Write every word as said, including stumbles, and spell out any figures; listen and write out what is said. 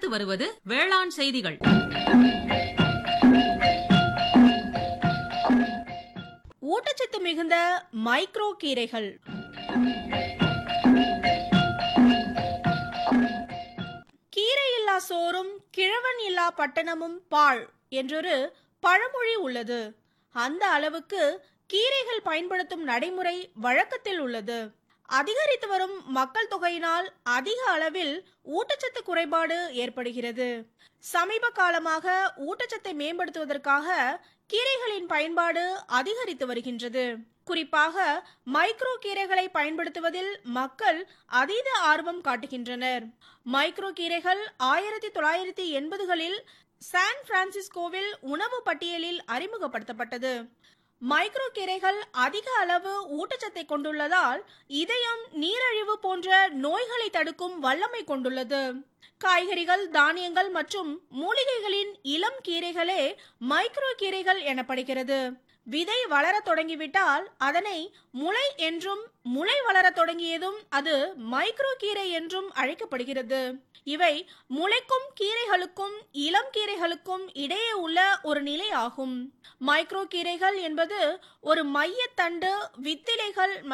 அடுத்து வருவது வேளாண் செய்திகள். ஊட்டச்சத்து மிகுந்த மைக்ரோ கீரைகள். கீரை இல்லா சோறும் கிழவன் இல்லா பட்டணமும் பாழ் என்றொரு பழமொழி உள்ளது. அந்த அளவுக்கு கீரைகள் பயன்படுத்தும் நடைமுறை வழக்கத்தில் உள்ளது. அதிகரித்து வரும் மக்கள் தொகையினால் அதிக அளவில் ஊட்டச்சத்து குறைபாடு ஏற்படுகிறது. சமீப காலமாக ஊட்டச்சத்தை மேம்படுத்துவதற்காக கீரைகளின் பயன்பாடு அதிகரித்து வருகின்றது. குறிப்பாக மைக்ரோ கீரைகளை பயன்படுத்துவதில் மக்கள் அதீத ஆர்வம் காட்டுகின்றனர். மைக்ரோ கீரைகள் ஆயிரத்தி தொள்ளாயிரத்தி எண்பதுகளில் சான் பிரான்சிஸ்கோவில் உணவு பட்டியலில் அறிமுகப்படுத்தப்பட்டது. மைக்ரோ கீரைகள் அதிக அளவு ஊட்டச்சத்தை கொண்டுள்ளதால் இதயம், நீரிழிவு போன்ற நோய்களை தடுக்கும் வல்லமை கொண்டுள்ளது. காய்கறிகள், தானியங்கள் மற்றும் மூலிகைகளின் இளம் கீரைகளே மைக்ரோ கீரைகள் எனப்படுகிறது. விதை வளர தொடங்கிவிட்டால் அதனை முளை என்றும், முளை வளர தொடங்கியதும் அது மைக்ரோ கீரை என்றும் அழைக்கப்படுகிறது. இவை முளைக்கும் கீரைகளுக்கும் இளம் கீரைகளுக்கும் இடையே உள்ள ஒரு நிலை ஆகும். மைக்ரோ கீரைகள் என்பது ஒரு மையத்தண்டு, வித்திலைகள்